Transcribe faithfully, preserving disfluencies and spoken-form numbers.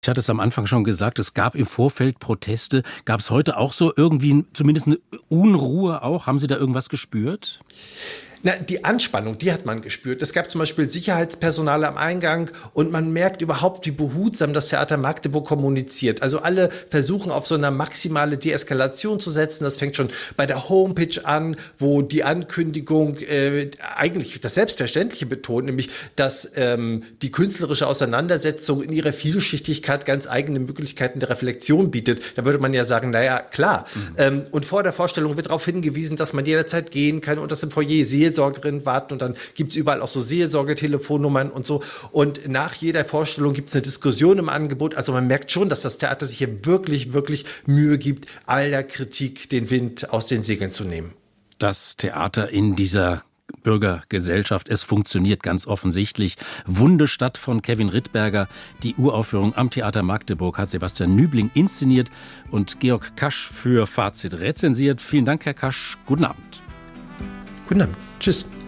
Ich hatte es am Anfang schon gesagt, es gab im Vorfeld Proteste. Gab es heute auch so irgendwie zumindest eine Unruhe auch? Haben Sie da irgendwas gespürt? Na, die Anspannung, die hat man gespürt. Es gab zum Beispiel Sicherheitspersonal am Eingang und man merkt überhaupt, wie behutsam das Theater Magdeburg kommuniziert. Also alle versuchen auf so eine maximale Deeskalation zu setzen. Das fängt schon bei der Homepage an, wo die Ankündigung äh, eigentlich das Selbstverständliche betont, nämlich, dass ähm, die künstlerische Auseinandersetzung in ihrer Vielschichtigkeit ganz eigene Möglichkeiten der Reflexion bietet. Da würde man ja sagen, naja, klar. Mhm. Ähm, und vor der Vorstellung wird darauf hingewiesen, dass man jederzeit gehen kann und das im Foyer sieht. Seelsorgerin warten und dann gibt es überall auch so Seelsorgetelefonnummern und so. Und nach jeder Vorstellung gibt es eine Diskussion im Angebot. Also man merkt schon, dass das Theater sich hier wirklich, wirklich Mühe gibt, all der Kritik den Wind aus den Segeln zu nehmen. Das Theater in dieser Bürgergesellschaft, es funktioniert ganz offensichtlich. Wundestadt von Kevin Rittberger. Die Uraufführung am Theater Magdeburg hat Sebastian Nübling inszeniert und Georg Kasch für Fazit rezensiert. Vielen Dank, Herr Kasch. Guten Abend. Guten Abend. Tschüss.